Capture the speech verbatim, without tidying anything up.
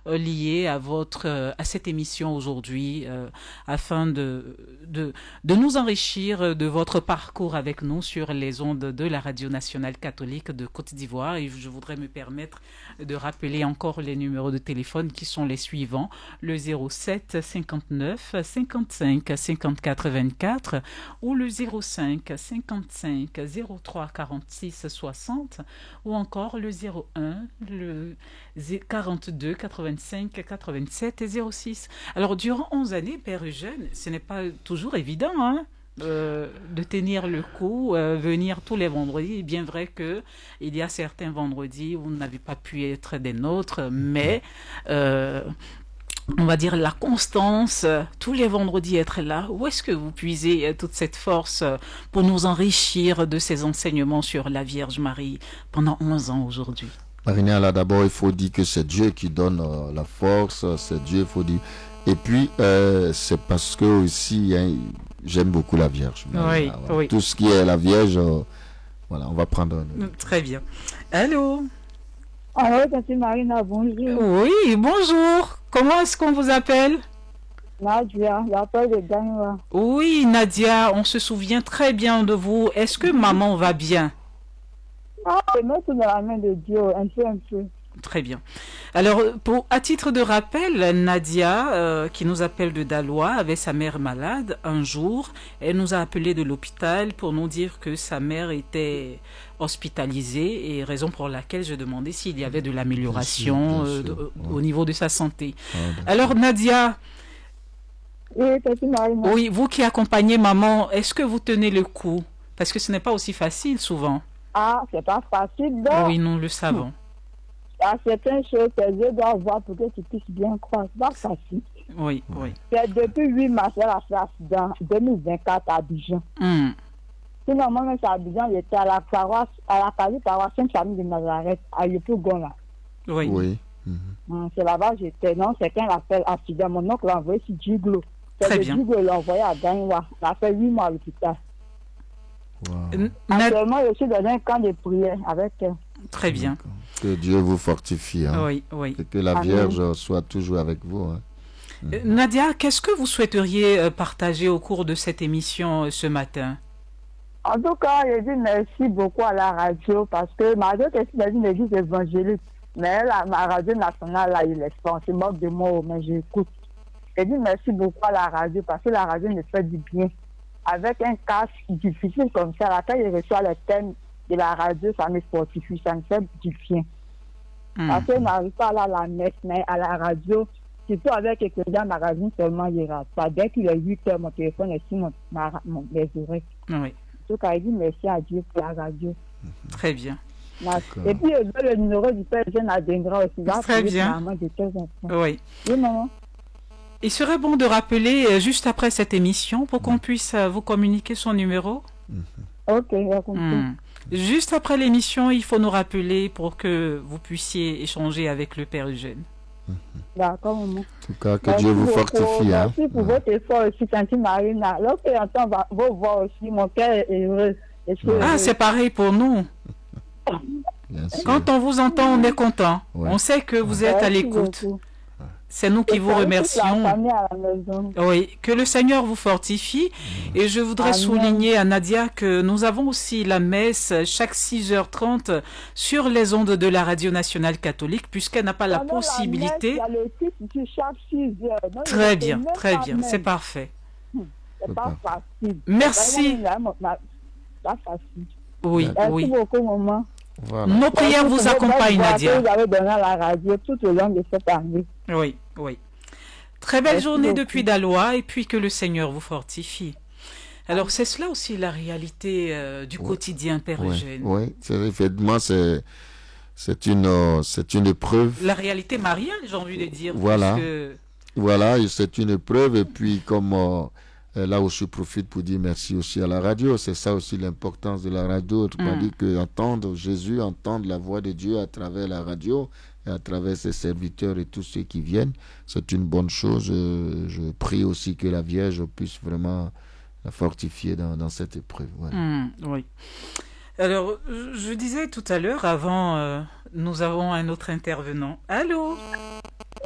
euh, liées à votre euh, à cette émission aujourd'hui, euh, afin de, de de nous enrichir de votre parcours avec nous sur les ondes de la Radio nationale catholique de Côte d'Ivoire. Et je voudrais me permettre de rappeler encore les numéros de téléphone qui sont les suivants: le zéro sept cinquante-neuf cinquante-cinq cinquante-quatre vingt-quatre ou le zéro cinq cinquante-cinq zéro trois quarante-six soixante, ou encore le zéro un le quarante-deux quatre-vingt-cinq quatre-vingt-sept et zéro six. Alors durant onze années, Père Eugène, ce n'est pas toujours évident, hein, euh, de tenir le coup, euh, venir tous les vendredis. Bien vrai que il y a certains vendredis où vous n'avez pas pu être des nôtres, mais euh, on va dire la constance, euh, tous les vendredis être là. Où est-ce que vous puisez euh, toute cette force euh, pour nous enrichir de ces enseignements sur la Vierge Marie pendant onze ans aujourd'hui? Marina, là d'abord il faut dire que c'est Dieu qui donne euh, la force, c'est Dieu, il faut dire. Et puis euh, c'est parce que aussi hein, j'aime beaucoup la Vierge. Marina, Oui, voilà. oui. Tout ce qui est la Vierge, euh, voilà, on va prendre. Un... Très bien. Allô? Alors, tante Marina, bonjour. Oui, bonjour. Comment est-ce qu'on vous appelle? Nadia, l'appel de Gagnoua. Oui, Nadia, on se souvient très bien de vous. Est-ce que maman va bien? Ah, c'est mettre dans la main de Dieu, un peu, un peu. Très bien. Alors, pour, à titre de rappel, Nadia, euh, qui nous appelle de Dalois, avait sa mère malade. Un jour, elle nous a appelé de l'hôpital pour nous dire que sa mère était hospitalisée, et raison pour laquelle je demandais s'il y avait de l'amélioration euh, de, ouais. au niveau de sa santé. Ah, alors, Nadia, oui, Marina. Oui, vous qui accompagnez maman, est-ce que vous tenez le coup? Parce que ce n'est pas aussi facile souvent. Ah, c'est pas facile, donc. Oui, nous le savons. Il y a certaines choses que Dieu doit voir pour que tu puisses bien croire. C'est pas facile. Oui, oui. C'est depuis huit mars, elle a fait accident, deux mille vingt-quatre à Abidjan. Mm. Sinon, moi, même à Abidjan, j'étais à la paroisse, à la quasi paroisse Sainte-Famille de Nazareth, à Yopougon, là. Oui. Oui. Mm-hmm. C'est là-bas que j'étais. Non, c'est quand l'appelle accident. Mon oncle l'a envoyé sur Djiglo. Très bien. Djiglo l'a envoyé à Gagnoua. Il a fait huit mois à l'hôpital. Wow. Actuellement, je suis dans un camp de prière avec elle. Très bien. Que Dieu vous fortifie. Hein. Oui, oui. Et que la Vierge Amen. Soit toujours avec vous. Hein. Euh, Nadia, qu'est-ce que vous souhaiteriez euh, partager au cours de cette émission euh, ce matin? En tout cas, je dis merci beaucoup à la radio parce que malgré que c'est une église évangélique, mais la, ma radio nationale, là, il est fort. C'est mort de moi, mais j'écoute. Je dis merci beaucoup à la radio parce que la radio me fait du bien. Avec un cas difficile comme ça, là, quand je reçois le thème de la radio, ça me fortifie, ça me fait du bien. Mmh. Parce que je n'arrive pas à aller à la messe, mais à la radio, surtout avec les clients de magazine seulement, il n'y rate pas. Dès qu'il est huit heures, mon téléphone est sur mon, ma, mon, mes oreilles. Oui. En tout cas, je dis merci à Dieu pour la radio. Mmh. Très bien. Et puis, je donne le numéro du Père Jeune à Dengra aussi. Là, très bien. De oui. Oui, maman. Il serait bon de rappeler euh, juste après cette émission pour qu'on puisse euh, vous communiquer son numéro. Mm-hmm. Ok, j'ai compris. Mm. Juste après l'émission, il faut nous rappeler pour que vous puissiez échanger avec le Père Eugène. Mm-hmm. D'accord, maman. En tout cas, que merci Dieu vous fortifie. Pour, hein. Merci pour ouais. votre effort aussi, Tante Marina. Lorsque j'entends vos voix aussi, mon cœur est heureux. Que... Ah, c'est pareil pour nous. Quand on vous entend, on est content. Ouais. On sait que vous êtes merci à l'écoute. Beaucoup. C'est nous qui Et vous remercions. Oui, que le Seigneur vous fortifie. Mmh. Et je voudrais Amen. Souligner à Nadia que nous avons aussi la messe chaque six heures trente sur les ondes de la Radio nationale catholique, puisqu'elle n'a pas la non, possibilité. La messe, il y a le titre chaque six heures. Non, très bien, très bien, c'est parfait. C'est pas facile. Merci. Pas facile. Oui, Merci oui. beaucoup, maman. Voilà. Nos prières vous accompagnent, Nadia. Vous avez donné à la radio tout au long de cette année. Oui, oui. Très belle Merci journée beaucoup. Depuis Dalois, et puis que le Seigneur vous fortifie. Alors, c'est cela aussi la réalité euh, du ouais. quotidien, Père ouais. Eugène. Oui, effectivement, c'est, c'est, une, euh, c'est une épreuve. La réalité mariale, j'ai envie de dire. Voilà, que... voilà, c'est une épreuve, et puis comme... Euh, là où je profite pour dire merci aussi à la radio. C'est ça aussi l'importance de la radio. C'est-à-dire mm. que entendre Jésus, entendre la voix de Dieu à travers la radio et à travers ses serviteurs et tous ceux qui viennent, c'est une bonne chose. Je, je prie aussi que la Vierge puisse vraiment la fortifier dans, dans cette épreuve. Voilà. Mm, oui. Alors, je disais tout à l'heure, avant, euh, nous avons un autre intervenant. Allô?